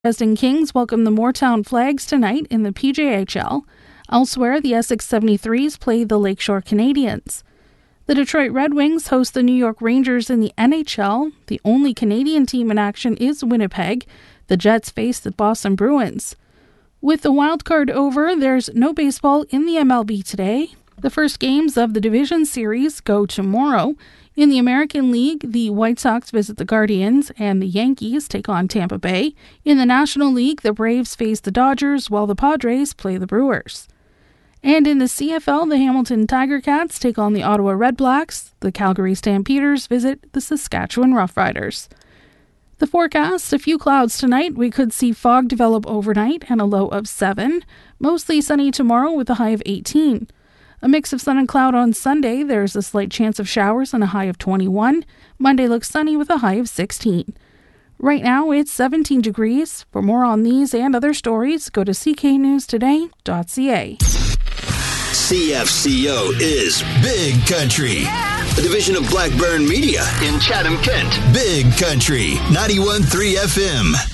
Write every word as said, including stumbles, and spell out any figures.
Dresden Kings welcome the Moortown Flags tonight in the P J H L. Elsewhere, the Essex seventy-threes play the Lakeshore Canadians. The Detroit Red Wings host the New York Rangers in the N H L. The only Canadian team in action is Winnipeg. The Jets face the Boston Bruins. With the wild card over, there's no baseball in the M L B today. The first games of the Division Series go tomorrow. In the American League, the White Sox visit the Guardians and the Yankees take on Tampa Bay. In the National League, the Braves face the Dodgers while the Padres play the Brewers. And in the C F L, the Hamilton Tiger Cats take on the Ottawa Red Blacks. The Calgary Stampeders visit the Saskatchewan Roughriders. The forecast, a few clouds tonight. We could see fog develop overnight and a low of seven. Mostly sunny tomorrow with a high of eighteen. A mix of sun and cloud on Sunday. There's a slight chance of showers and a high of twenty-one. Monday looks sunny with a high of sixteen. Right now, it's seventeen degrees. For more on these and other stories, go to c k news today dot c a. C F C O is Big Country, yeah. A division of Blackburn Media in Chatham, Kent. Big Country, ninety-one point three F M.